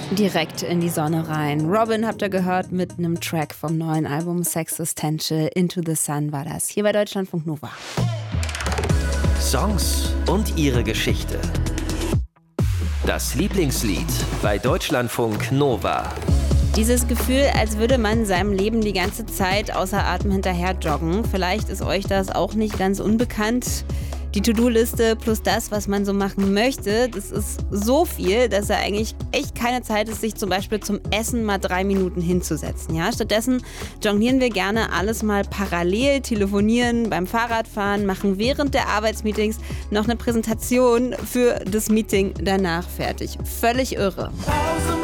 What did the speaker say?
Direkt in die Sonne rein. Robin habt ihr gehört mit einem Track vom neuen Album Sexistential. Into the Sun war das. Hier bei Deutschlandfunk Nova. Songs und ihre Geschichte. Das Lieblingslied bei Deutschlandfunk Nova. Dieses Gefühl, als würde man seinem Leben die ganze Zeit außer Atem hinterher joggen. Vielleicht ist euch das auch nicht ganz unbekannt. Die To-Do-Liste plus das, was man so machen möchte, das ist so viel, dass da eigentlich echt keine Zeit ist, sich zum Beispiel zum Essen mal 3 Minuten hinzusetzen. Ja? Stattdessen jonglieren wir gerne alles mal parallel, telefonieren beim Fahrradfahren, machen während der Arbeitsmeetings noch eine Präsentation für das Meeting danach fertig. Völlig irre.